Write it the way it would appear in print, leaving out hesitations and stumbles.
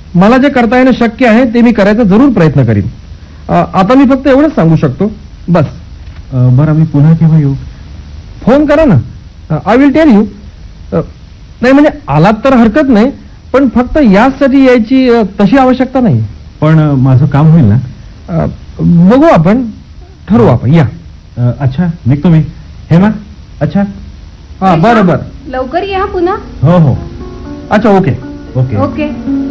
मला जे करता येणं शक्य आहे ते मी करायचा जरूर प्रयत्न करीन. आता मी फक्त एवढंच सांगू शकतो बस. बरं, मी पुन्हा केव्हा येऊ? फोन करा ना. I will tail you. नाही म्हणजे आलात तर हरकत नाही, पण फक्त यासाठी यायची तशी आवश्यकता नाही. पण माझं काम होईल ना? बघू, आपण ठरवू. आपण या. अच्छा, निघतो मी. हेमा, अच्छा. हा, बरं बरं. लवकर या पुन्हा. हो हो. अच्छा, ओके. ओके. ओके.